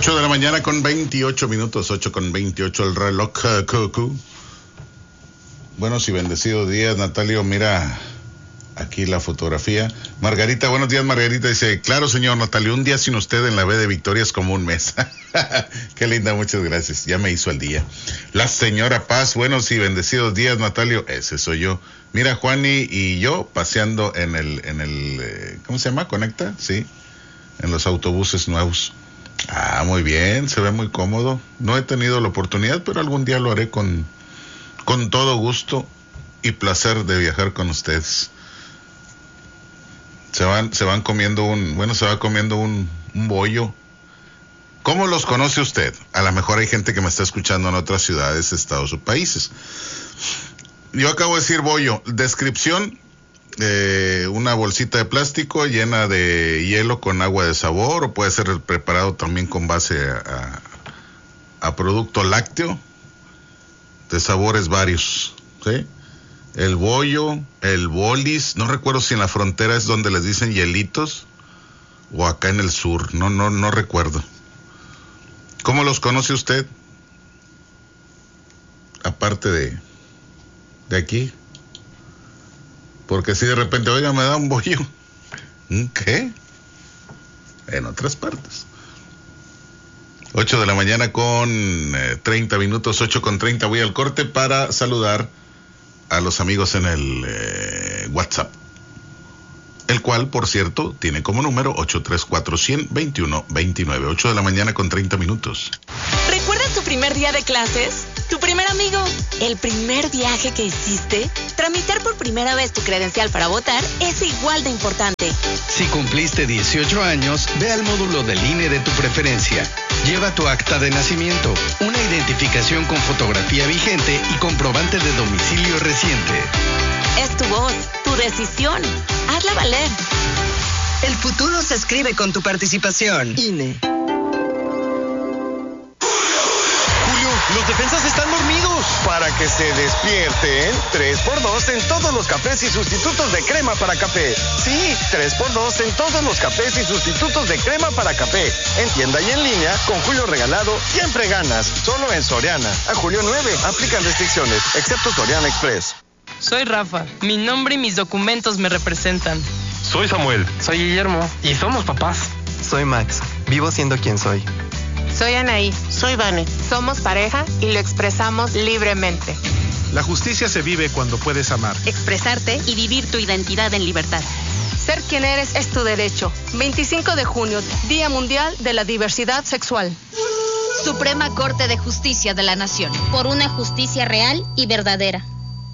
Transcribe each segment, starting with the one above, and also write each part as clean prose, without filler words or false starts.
8 de la mañana con 28 minutos, 8 con 28 el reloj. Buenos y bendecidos días, Natalio. Mira aquí la fotografía. Margarita, buenos días, Margarita. Dice, claro, señor Natalio, un día sin usted en la B de Victoria es como un mes. Qué linda, muchas gracias. Ya me hizo el día. La señora Paz, buenos y bendecidos días, Natalio. Ese soy yo. Mira, Juani y yo paseando en el ¿cómo se llama? ¿Conecta? Sí. En los autobuses nuevos. Ah, muy bien, se ve muy cómodo. No he tenido la oportunidad, pero algún día lo haré con todo gusto y placer de viajar con ustedes. Se va comiendo un bollo. ¿Cómo los conoce usted? A lo mejor hay gente que me está escuchando en otras ciudades, estados o países. Yo acabo de decir bollo. Descripción: una bolsita de plástico llena de hielo con agua de sabor, o puede ser preparado también con base a producto lácteo de sabores varios, ¿sí? El bollo, el bolis, no recuerdo si en la frontera es donde les dicen hielitos o acá en el sur, no recuerdo. ¿Cómo los conoce usted? Aparte de aquí. Porque si de repente, oiga, me da un bollo. ¿Qué? En otras partes. 8 de la mañana con 30 minutos, 8 con 30. Voy al corte para saludar a los amigos en el WhatsApp. El cual, por cierto, tiene como número 834-100-2129. 8 de la mañana con 30 minutos. ¿Recuerdas tu primer día de clases? ¿Tu primer amigo? ¿El primer viaje que hiciste? Tramitar por primera vez tu credencial para votar es igual de importante. Si cumpliste 18 años, ve al módulo del INE de tu preferencia. Lleva tu acta de nacimiento, una identificación con fotografía vigente y comprobante de domicilio reciente. Es tu voz, tu decisión. Hazla valer. El futuro se escribe con tu participación. INE. Los defensas están dormidos. Para que se despierten, 3x2 en todos los cafés y sustitutos de crema para café. Sí, 3x2 en todos los cafés y sustitutos de crema para café. En tienda y en línea, con Julio Regalado, siempre ganas. Solo en Soriana. A julio 9, aplican restricciones, excepto Soriana Express. Soy Rafa. Mi nombre y mis documentos me representan. Soy Samuel. Soy Guillermo. Y somos papás. Soy Max. Vivo siendo quien soy. Soy Anaí. Soy Vane. Somos pareja y lo expresamos libremente. La justicia se vive cuando puedes amar, expresarte y vivir tu identidad en libertad. Ser quien eres es tu derecho. 25 de junio, Día Mundial de la Diversidad Sexual. Suprema Corte de Justicia de la Nación. Por una justicia real y verdadera.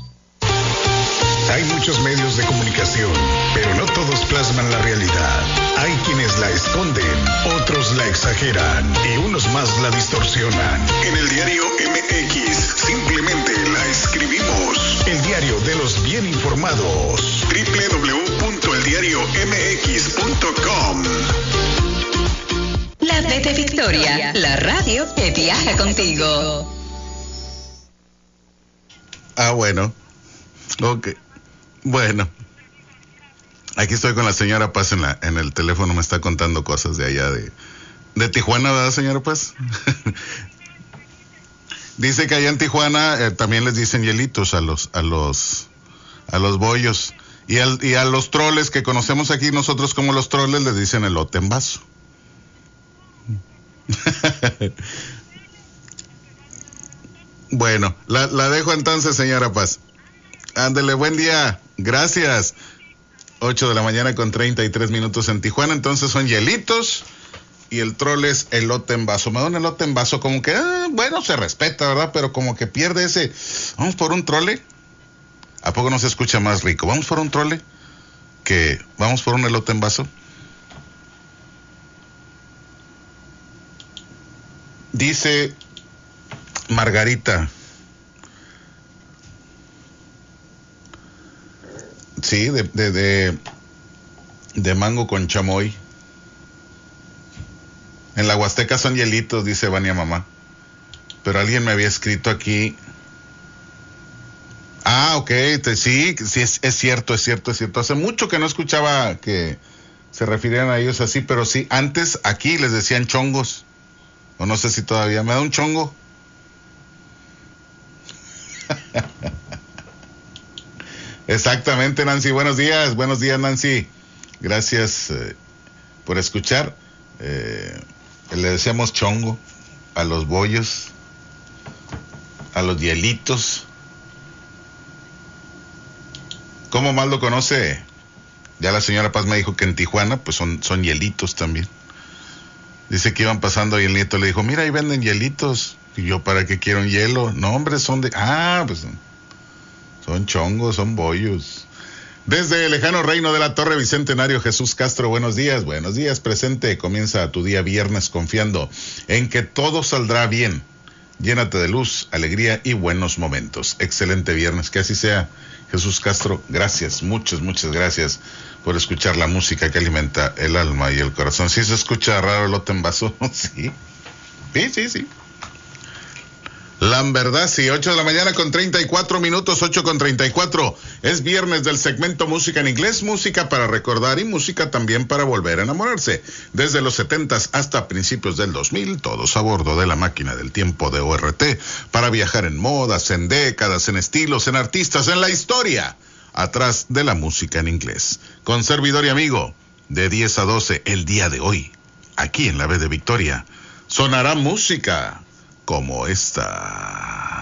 Hay muchos medios de comunicación, pero no todos plasman la realidad. Hay quienes la esconden, otros la exageran y unos más la distorsionan. En el diario MX simplemente la escribimos. El diario de los bien informados. www.eldiariomx.com. La B de Victoria, la radio que viaja contigo. Ah, bueno. Ok. Bueno, aquí estoy con la señora Paz en el teléfono, me está contando cosas de allá de Tijuana, ¿verdad, señora Paz? Dice que allá en Tijuana también les dicen hielitos a los bollos, y a los troles que conocemos aquí nosotros como los troles les dicen elote en vaso. Bueno, la dejo entonces, señora Paz. Ándele, buen día. Gracias. 8 de la mañana con 33 minutos en Tijuana. Entonces son hielitos y el trol es elote en vaso. Me da un elote en vaso como que, bueno, se respeta, ¿verdad? Pero como que pierde ese, vamos por un trole. ¿A poco no se escucha más rico? Vamos por un trole que vamos por un elote en vaso. Dice Margarita. Sí, de mango con chamoy. En la Huasteca son hielitos, dice Vania Mamá. Pero alguien me había escrito aquí. Ah, ok, sí, es cierto. Hace mucho que no escuchaba que se refirieran a ellos así, pero sí, antes aquí les decían chongos. O no sé si todavía me da un chongo. Exactamente, Nancy. Buenos días, Nancy. Gracias por escuchar. Le deseamos chongo a los bollos, a los hielitos. ¿Cómo más lo conoce? Ya la señora Paz me dijo que en Tijuana pues son hielitos también. Dice que iban pasando y el nieto le dijo, mira, ahí venden hielitos. Y yo, ¿para qué quiero un hielo? No, hombre, son de... pues son chongos, son bollos. Desde el lejano reino de la Torre Bicentenario, Jesús Castro, buenos días, presente. Comienza tu día viernes confiando en que todo saldrá bien. Llénate de luz, alegría y buenos momentos. Excelente viernes, que así sea. Jesús Castro, gracias, muchas gracias por escuchar la música que alimenta el alma y el corazón. ¿Sí se escucha raro el lote en vaso? Sí. La verdad, sí, 8 de la mañana con 34 minutos, 8:34. Es viernes del segmento Música en Inglés, música para recordar y música también para volver a enamorarse. Desde los 70s hasta principios del 2000, todos a bordo de la máquina del tiempo de ORT, para viajar en modas, en décadas, en estilos, en artistas, en la historia, atrás de la música en inglés. Con servidor y amigo, de 10 a 12, el día de hoy, aquí en la B de Victoria, sonará música como esta.